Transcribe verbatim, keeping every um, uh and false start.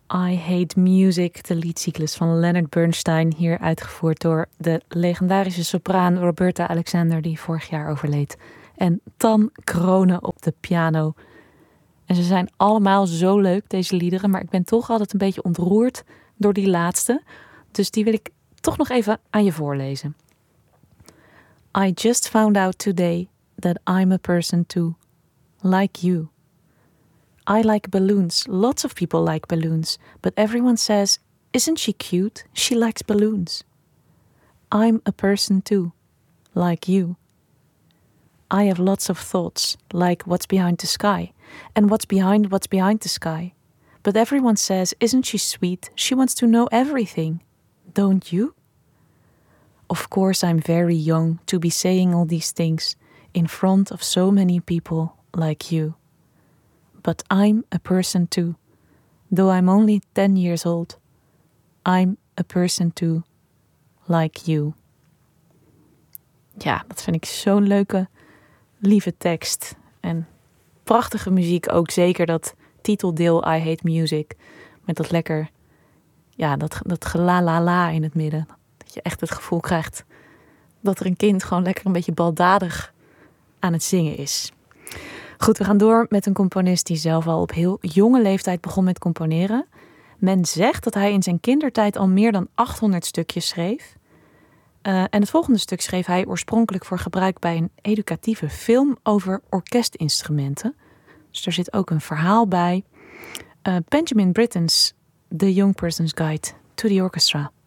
I Hate Music, de liedcyclus van Leonard Bernstein, hier uitgevoerd door de legendarische sopraan Roberta Alexander, die vorig jaar overleed. En Tan Kronen op de piano. En ze zijn allemaal zo leuk, deze liederen, maar ik ben toch altijd een beetje ontroerd door die laatste. Dus die wil ik toch nog even aan je voorlezen. I just found out today that I'm a person too, like you. I like balloons. Lots of people like balloons. But everyone says, isn't she cute? She likes balloons. I'm a person too, like you. I have lots of thoughts, like what's behind the sky, and what's behind what's behind the sky. But everyone says, isn't she sweet? She wants to know everything. Don't you? Of course, I'm very young to be saying all these things in front of so many people like you. But I'm a person too, though I'm only ten years old. I'm a person too, like you. Ja, dat vind ik zo'n leuke, lieve tekst. En prachtige muziek ook. Zeker dat titeldeel I Hate Music. Met dat lekker, ja, dat, dat gelalala in het midden. Dat je echt het gevoel krijgt dat er een kind gewoon lekker een beetje baldadig aan het zingen is. Goed, we gaan door met een componist die zelf al op heel jonge leeftijd begon met componeren. Men zegt dat hij in zijn kindertijd al meer dan achthonderd stukjes schreef. Uh, en het volgende stuk schreef hij oorspronkelijk voor gebruik bij een educatieve film over orkestinstrumenten. Dus er zit ook een verhaal bij. Uh, Benjamin Britten's The Young Person's Guide to the Orchestra.